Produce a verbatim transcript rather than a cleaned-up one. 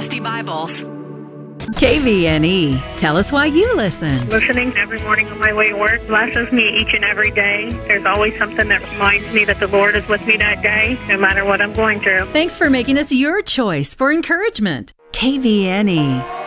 Trusty Bibles. K V N E. Tell us why you listen. Listening every morning on my way to work blesses me each and every day. There's always something that reminds me that the Lord is with me that day, no matter what I'm going through. Thanks for making us your choice for encouragement. K V N E.